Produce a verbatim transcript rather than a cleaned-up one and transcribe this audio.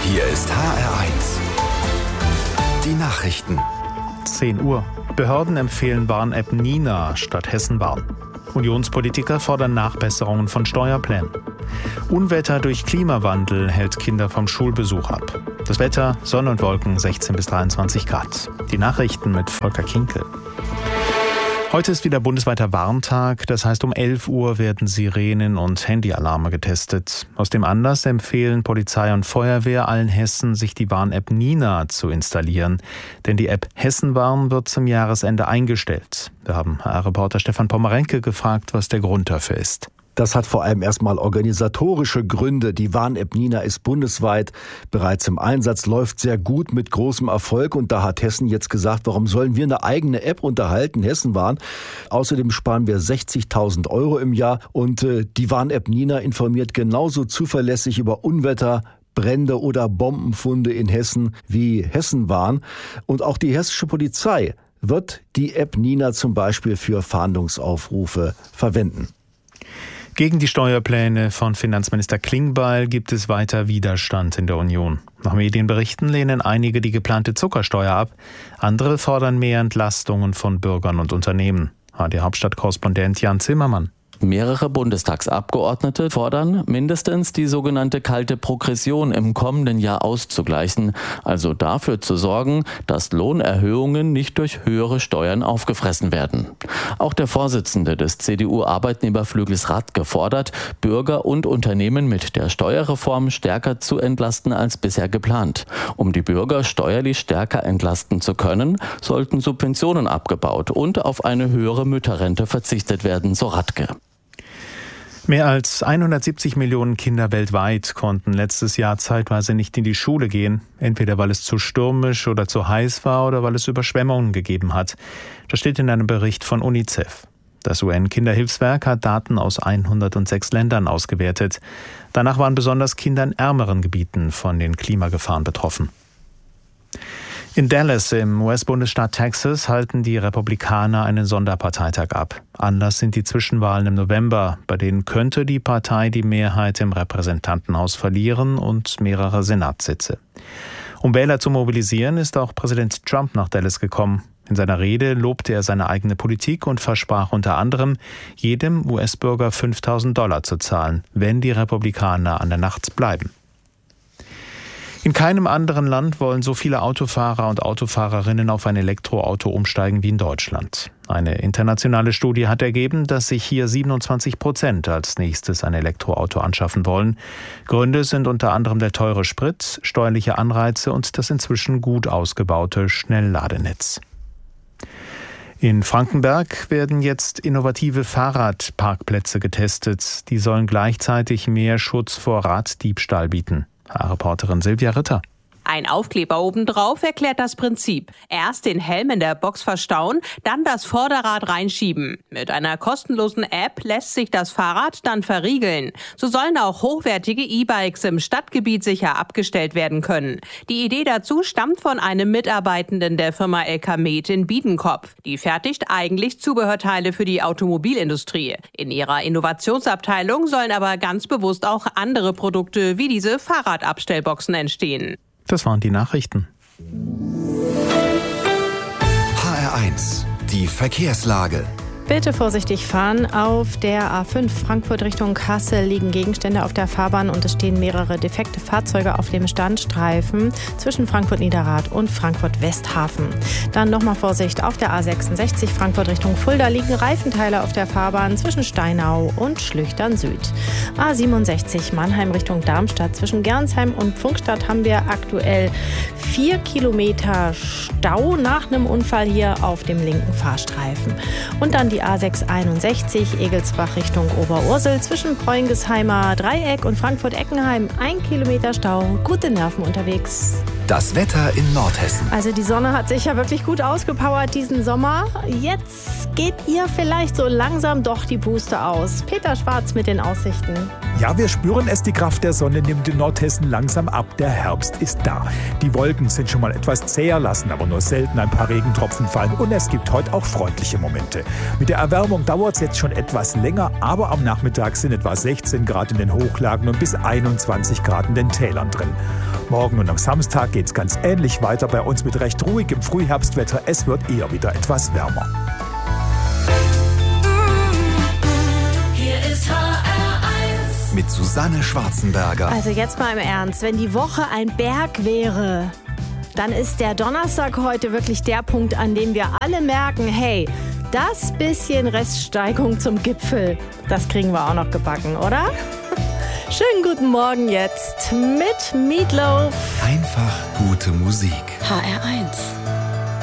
Hier ist H R eins. Die Nachrichten. zehn Uhr. Behörden empfehlen Warn-App Nina statt Hessenwarn. Unionspolitiker fordern Nachbesserungen von Steuerplänen. Unwetter durch Klimawandel hält Kinder vom Schulbesuch ab. Das Wetter, Sonne und Wolken, sechzehn bis dreiundzwanzig Grad. Die Nachrichten mit Volker Kinkel. Heute ist wieder bundesweiter Warntag, das heißt um elf Uhr werden Sirenen und Handyalarme getestet. Aus dem Anlass empfehlen Polizei und Feuerwehr allen Hessen, sich die Warn-App Nina zu installieren. Denn die App Hessenwarn wird zum Jahresende eingestellt. Wir haben H R-Reporter Stefan Pommerenke gefragt, was der Grund dafür ist. Das hat vor allem erstmal organisatorische Gründe. Die Warn-App Nina ist bundesweit bereits im Einsatz, läuft sehr gut mit großem Erfolg. Und da hat Hessen jetzt gesagt, warum sollen wir eine eigene App unterhalten, Hessenwarn? Außerdem sparen wir sechzigtausend Euro im Jahr. Und äh, die Warn-App Nina informiert genauso zuverlässig über Unwetter, Brände oder Bombenfunde in Hessen wie Hessenwarn. Und auch die hessische Polizei wird die App Nina zum Beispiel für Fahndungsaufrufe verwenden. Gegen die Steuerpläne von Finanzminister Klingbeil gibt es weiter Widerstand in der Union. Nach Medienberichten lehnen einige die geplante Zuckersteuer ab. Andere fordern mehr Entlastungen von Bürgern und Unternehmen. H D-Hauptstadtkorrespondent Jan Zimmermann. Mehrere Bundestagsabgeordnete fordern, mindestens die sogenannte kalte Progression im kommenden Jahr auszugleichen, also dafür zu sorgen, dass Lohnerhöhungen nicht durch höhere Steuern aufgefressen werden. Auch der Vorsitzende des C D U-Arbeitnehmerflügels Radke fordert, Bürger und Unternehmen mit der Steuerreform stärker zu entlasten als bisher geplant. Um die Bürger steuerlich stärker entlasten zu können, sollten Subventionen abgebaut und auf eine höhere Mütterrente verzichtet werden, so Radke. Mehr als hundertsiebzig Millionen Kinder weltweit konnten letztes Jahr zeitweise nicht in die Schule gehen, entweder weil es zu stürmisch oder zu heiß war oder weil es Überschwemmungen gegeben hat. Das steht in einem Bericht von UNICEF. Das U N-Kinderhilfswerk hat Daten aus hundertsechs Ländern ausgewertet. Danach waren besonders Kinder in ärmeren Gebieten von den Klimagefahren betroffen. In Dallas im U S-Bundesstaat Texas halten die Republikaner einen Sonderparteitag ab. Anlass sind die Zwischenwahlen im November, bei denen könnte die Partei die Mehrheit im Repräsentantenhaus verlieren und mehrere Senatssitze. Um Wähler zu mobilisieren, ist auch Präsident Trump nach Dallas gekommen. In seiner Rede lobte er seine eigene Politik und versprach unter anderem, jedem U S-Bürger fünftausend Dollar zu zahlen, wenn die Republikaner an der Macht bleiben. In keinem anderen Land wollen so viele Autofahrer und Autofahrerinnen auf ein Elektroauto umsteigen wie in Deutschland. Eine internationale Studie hat ergeben, dass sich hier siebenundzwanzig Prozent als nächstes ein Elektroauto anschaffen wollen. Gründe sind unter anderem der teure Sprit, steuerliche Anreize und das inzwischen gut ausgebaute Schnellladenetz. In Frankenberg werden jetzt innovative Fahrradparkplätze getestet. Die sollen gleichzeitig mehr Schutz vor Raddiebstahl bieten. Reporterin Silvia Ritter. Ein Aufkleber obendrauf erklärt das Prinzip. Erst den Helm in der Box verstauen, dann das Vorderrad reinschieben. Mit einer kostenlosen App lässt sich das Fahrrad dann verriegeln. So sollen auch hochwertige E-Bikes im Stadtgebiet sicher abgestellt werden können. Die Idee dazu stammt von einem Mitarbeitenden der Firma L K Med in Biedenkopf. Die fertigt eigentlich Zubehörteile für die Automobilindustrie. In ihrer Innovationsabteilung sollen aber ganz bewusst auch andere Produkte wie diese Fahrradabstellboxen entstehen. Das waren die Nachrichten. H R eins, die Verkehrslage. Bitte vorsichtig fahren. Auf der A fünf Frankfurt Richtung Kassel liegen Gegenstände auf der Fahrbahn und es stehen mehrere defekte Fahrzeuge auf dem Standstreifen zwischen Frankfurt-Niederrad und Frankfurt-Westhafen. Dann nochmal Vorsicht auf der A sechsundsechzig Frankfurt Richtung Fulda liegen Reifenteile auf der Fahrbahn zwischen Steinau und Schlüchtern Süd. A siebenundsechzig Mannheim Richtung Darmstadt zwischen Gernsheim und Pfungstadt haben wir aktuell vier Kilometer Stau nach einem Unfall hier auf dem linken Fahrstreifen. Und dann die Die A sechshunderteinundsechzig Egelsbach Richtung Oberursel zwischen Preungesheimer Dreieck und Frankfurt-Eckenheim. Ein Kilometer Stau, gute Nerven unterwegs. Das Wetter in Nordhessen. Also die Sonne hat sich ja wirklich gut ausgepowert diesen Sommer. Jetzt geht ihr vielleicht so langsam doch die Puste aus. Peter Schwarz mit den Aussichten. Ja, wir spüren es, die Kraft der Sonne nimmt in Nordhessen langsam ab. Der Herbst ist da. Die Wolken sind schon mal etwas zäher, lassen aber nur selten ein paar Regentropfen fallen. Und es gibt heute auch freundliche Momente. Mit der Erwärmung dauert es jetzt schon etwas länger, aber am Nachmittag sind etwa sechzehn Grad in den Hochlagen und bis einundzwanzig Grad in den Tälern drin. Morgen und am Samstag geht's ganz ähnlich weiter bei uns mit recht ruhigem Frühherbstwetter. Es wird eher wieder etwas wärmer. Hier ist H R eins mit Susanne Schwarzenberger. Also jetzt mal im Ernst, wenn die Woche ein Berg wäre, dann ist der Donnerstag heute wirklich der Punkt, an dem wir alle merken, hey, das bisschen Reststeigung zum Gipfel, das kriegen wir auch noch gebacken, oder? Schönen guten Morgen jetzt mit Meatloaf. Einfach gute Musik. H R eins.